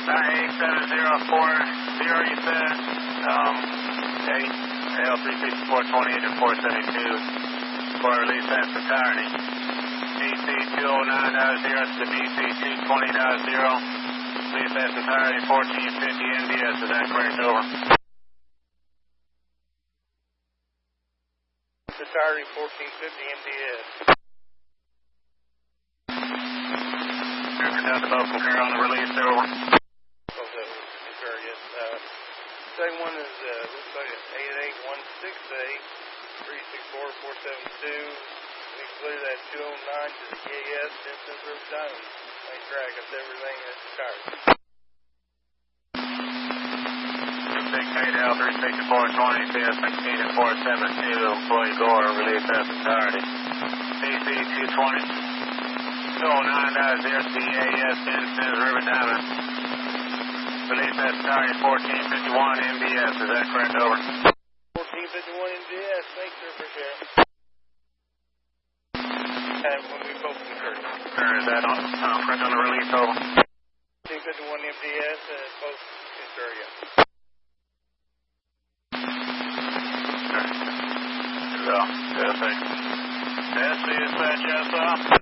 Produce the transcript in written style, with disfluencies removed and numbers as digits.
you said. AL36420 to 472 for release that's entirety. BC209.0 to BC220.0. Release that's entirety 1450 NDS. Is that correct? Over. Entirety 1450 MDS. Down the boat concur on the release. Over. Second one is looks like it's 88168 364 472. We clear that 209 to the EAS, Denton's River Diamond. Main track, that's everything that's retired. 268 L36420 CS16 and 472 employee Gore release that's entirety. BC220 209.0 to EAS, Denton's River Diamond. Release that entirety 1451 MDS. Is that correct? Over. 1451 MDS. Thanks, sir, appreciate it. And when we both concur. Sir, is that correct on the release? Over. 1451 MDS and both concur, yeah. Sure. Yes, dispatch, yes,